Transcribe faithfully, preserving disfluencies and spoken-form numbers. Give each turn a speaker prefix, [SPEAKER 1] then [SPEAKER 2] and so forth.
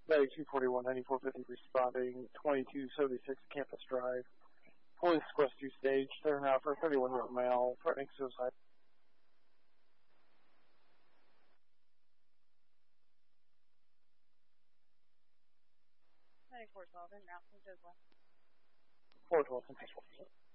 [SPEAKER 1] ninety-two forty-one, ninety-four fifty responding, twenty-two seventy-six Campus Drive. Police rescue stage, they're now for thirty-one-year-old male, threatening suicide.
[SPEAKER 2] ninety-four twelve, in route from Joseph.
[SPEAKER 1] four twelve, Central.